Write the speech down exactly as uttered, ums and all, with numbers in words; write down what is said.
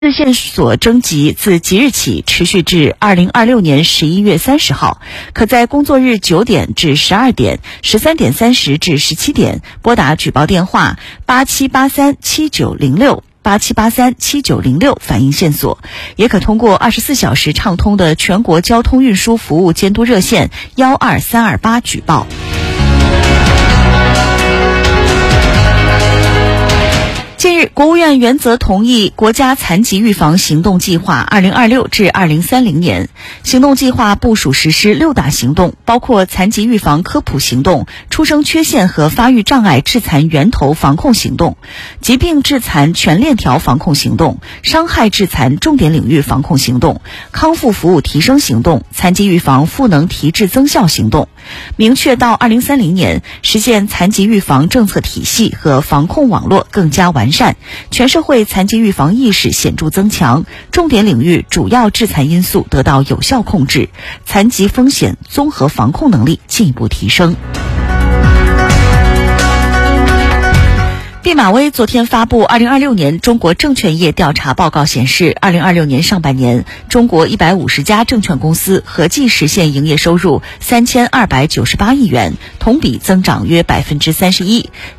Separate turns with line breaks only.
日线索征集自即日起持续至二零二六年十一月三十号，可在工作日九点至十二点、十三点三十至十七点拨打举报电话八七八三七九零六。八七八三七九零六反映线索，也可通过二十四小时畅通的全国交通运输服务监督热线幺二三二八举报。近日，国务院原则同意国家残疾预防行动计划二零二六至二零三零年。行动计划部署实施六大行动，包括残疾预防科普行动、出生缺陷和发育障碍致残源头防控行动、疾病致残全链条防控行动、伤害致残重点领域防控行动、康复服务提升行动、残疾预防赋能提质增效行动。明确到二零三零年，实现残疾预防政策体系和防控网络更加完善，全社会残疾预防意识显著增强，重点领域主要致残因素得到有效控制，残疾风险综合防控能力进一步提升。毕马威昨天发布二零二六年中国证券业调查报告显示，二零二六年上半年，中国一百五十家证券公司合计实现营业收入三千二百九十八亿元，同比增长约百分之三十一，